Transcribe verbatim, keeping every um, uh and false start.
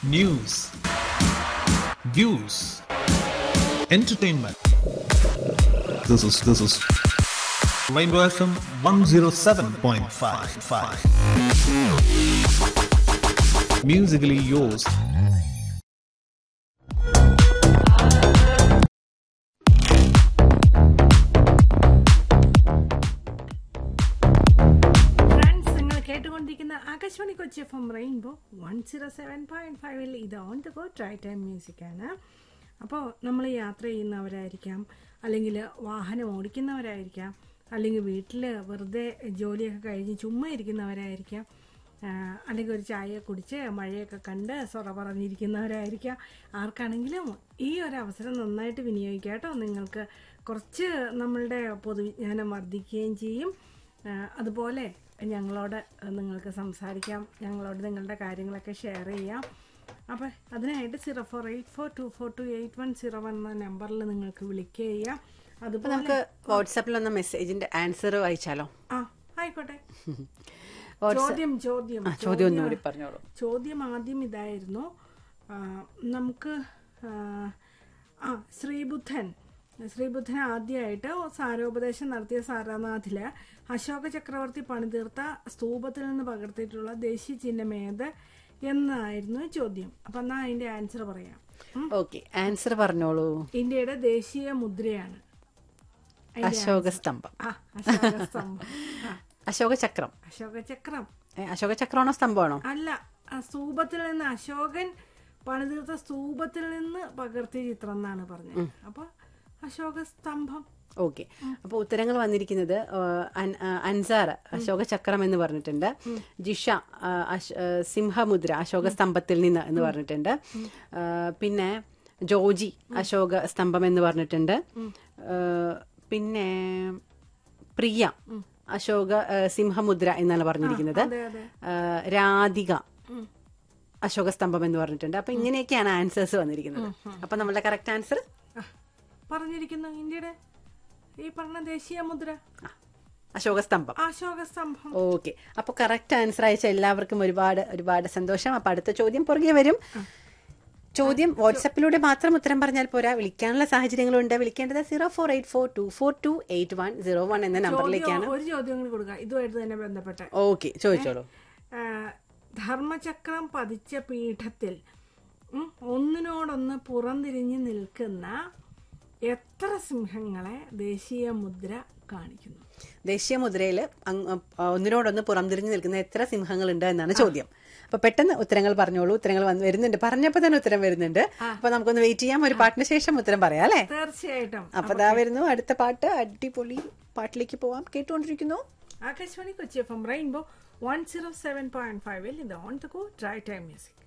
news, views, entertainment. This is this is Rainbow F M one oh seven point five. Musically yours. Akashvani Kochi F M rainbow one zero seven point ഫൈവിൽ ഇത് on the go try time മ്യൂസിക്കാണ്. അപ്പോൾ നമ്മൾ യാത്ര ചെയ്യുന്നവരായിരിക്കാം, അല്ലെങ്കിൽ വാഹനം ഓടിക്കുന്നവരായിരിക്കാം, അല്ലെങ്കിൽ വീട്ടിൽ വെറുതെ ജോലിയൊക്കെ കഴിഞ്ഞ് ചുമ്മാ ഇരിക്കുന്നവരായിരിക്കാം, അല്ലെങ്കിൽ ഒരു ചായ കുടിച്ച് മഴയൊക്കെ കണ്ട് സൊറ പറഞ്ഞിരിക്കുന്നവരായിരിക്കാം. ആർക്കാണെങ്കിലും ഈ ഒരു അവസരം നന്നായിട്ട് വിനിയോഗിക്കാം കേട്ടോ. നിങ്ങൾക്ക് കുറച്ച് നമ്മളുടെ പൊതുവിജ്ഞാനം വർദ്ധിക്കുകയും ചെയ്യും. അതുപോലെ ഞങ്ങളോട് നിങ്ങൾക്ക് സംസാരിക്കാം, ഞങ്ങളോട് നിങ്ങളുടെ കാര്യങ്ങളൊക്കെ ഷെയർ ചെയ്യാം. അപ്പോൾ അതിനായിട്ട് zero four eight four to four to eight one zero one എന്ന നമ്പറിൽ നിങ്ങൾക്ക് വിളിക്കുക ചെയ്യാം. അതുപോലെ നമുക്ക് വാട്സാപ്പിലൊന്ന് മെസ്സേജിന്റെ ആൻസർ വായിച്ചാലോ? ആ ആയിക്കോട്ടെ. ചോദ്യം ചോദ്യം പറഞ്ഞോളൂ. ചോദ്യം ആദ്യം ഇതായിരുന്നു. നമുക്ക് ആ ശ്രീബുദ്ധൻ ശ്രീബുദ്ധൻ ആദ്യമായിട്ട് സാരോപദേശം നടത്തിയ സാരാനാഥില് അശോക ചക്രവർത്തി പണിതീർത്ത സ്തൂപത്തിൽ നിന്ന് പകർത്തിയിട്ടുള്ള ദേശീയ ചിഹ്നം ഏത് എന്നായിരുന്നു ചോദ്യം. അപ്പൊ എന്നാ അതിന്റെ ആൻസർ പറയാം. ഓക്കെ, ആൻസർ പറഞ്ഞോളൂ. ഇന്ത്യയുടെ ദേശീയ മുദ്രയാണ് അശോക സ്തംഭം. അശോക സ്തംഭം അശോക ചക്രം. അശോക ചക്രം അശോക ചക്രമാണോ സ്തംഭമാണോ? അല്ല, സ്തൂപത്തിൽ നിന്ന് അശോകൻ പണിതീർത്ത സ്തൂപത്തിൽ നിന്ന് പകർത്തിയ ചിത്രം എന്നാണ് പറഞ്ഞത്. അപ്പൊ അശോക സ്തംഭം. ഓക്കെ, അപ്പൊ ഉത്തരങ്ങൾ വന്നിരിക്കുന്നത് അൻസാർ അശോക ചക്രം എന്ന് പറഞ്ഞിട്ടുണ്ട്, ജിഷ സിംഹമുദ്ര അശോക സ്തംഭത്തിൽ നിന്ന് എന്ന് പറഞ്ഞിട്ടുണ്ട്, പിന്നെ ജോജി അശോക സ്തംഭം എന്ന് പറഞ്ഞിട്ടുണ്ട്, പിന്നെ പ്രിയ അശോക സിംഹമുദ്ര എന്നാണ് പറഞ്ഞിരിക്കുന്നത്, രാധിക അശോക സ്തംഭം എന്ന് പറഞ്ഞിട്ടുണ്ട്. അപ്പൊ ഇങ്ങനെയൊക്കെയാണ് ആൻസേഴ്സ് വന്നിരിക്കുന്നത്. അപ്പൊ നമ്മളുടെ കറക്റ്റ് ആൻസർ പറഞ്ഞിരിക്കുന്നു ഇന്ത്യയുടെ ഈ പറഞ്ഞ ദേശീയ മുദ്ര അശോക സ്തംഭം. അശോക സ്തംഭം. ഓക്കെ, അപ്പൊ കറക്റ്റ് ആൻസർ അയച്ച എല്ലാവർക്കും ഒരുപാട് ഒരുപാട് സന്തോഷം. അപ്പൊ അടുത്ത ചോദ്യം പുറകെ വരും. ചോദ്യം വാട്സാപ്പിലൂടെ മാത്രം ഉത്തരം പറഞ്ഞാൽ പോരാ, വിളിക്കാനുള്ള സാഹചര്യങ്ങളുണ്ട്. വിളിക്കേണ്ടത് zero four eight four to four to eight one zero one എന്ന നമ്പറിലേക്കാണ്. ഒരു ചോദ്യം കൂടി കൊടുക്കാം ഇതുമായിട്ട് തന്നെ ബന്ധപ്പെട്ട. ഓക്കെ, ചോദിച്ചോളൂ. ധർമ്മചക്രം പതിച്ച പീഠത്തിൽ ഒന്നിനോടൊന്ന് പുറംതിരിഞ്ഞു നിൽക്കുന്ന എത്ര സിംഹങ്ങളെ ദേശീയ മുദ്ര കാണിക്കുന്നു? ദേശീയ മുദ്രയിൽ ഒന്നിനോടൊന്ന് പുറംതിരിഞ്ഞു നിൽക്കുന്ന എത്ര സിംഹങ്ങളുണ്ട് എന്നാണ് ചോദ്യം. അപ്പൊ പെട്ടെന്ന് ഉത്തരങ്ങൾ പറഞ്ഞോളൂ. ഉത്തരങ്ങൾ വരുന്നുണ്ട്, പറഞ്ഞപ്പോ തന്നെ ഉത്തരം വരുന്നുണ്ട്. അപ്പൊ നമുക്കൊന്ന് വെയിറ്റ് ചെയ്യാം, ഒരു പാട്ടിന് ശേഷം ഉത്തരം പറയാം അല്ലേ? തീർച്ചയായിട്ടും. അപ്പൊ ദാ വരുന്നു അടുത്ത പാട്ട്. അടിപൊളി പാട്ടിലേക്ക് പോവാം. കേട്ടുകൊണ്ടിരിക്കുന്നു Akashvani Kochi F M rainbow one zero seven point ഫൈവിൽ ഇത് on the go try time music.